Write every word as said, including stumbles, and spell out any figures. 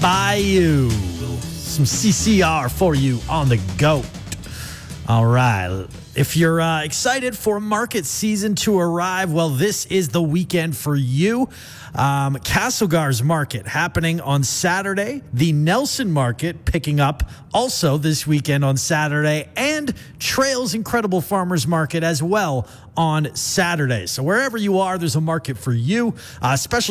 Bayou. Some C C R for you on the goat. All right. If you're uh, excited for market season to arrive, well, this is the weekend for you. Um, Castlegar's Market happening on Saturday. The Nelson Market picking up also this weekend on Saturday. And Trails Incredible Farmers Market as well on Saturday. So wherever you are, there's a market for you. Uh, special